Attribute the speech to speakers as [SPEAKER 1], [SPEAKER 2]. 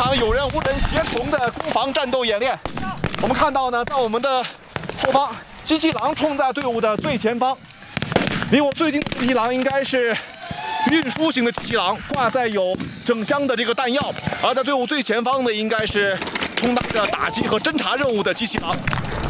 [SPEAKER 1] 场有人无人协同的攻防战斗演练。我们看到呢，在我们的后方，机器狼冲在队伍的最前方。离我最近的机器狼应该是运输型的机器狼，挂载有整箱的这个弹药。而在队伍最前方的应该是充当着打击和侦察任务的机器狼。